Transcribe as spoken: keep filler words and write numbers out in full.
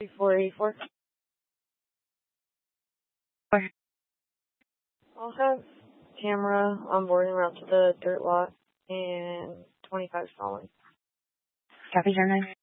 four eighty-four. Four. I'll have camera on board and route to the dirt lot and twenty-five following. Copy, John nine.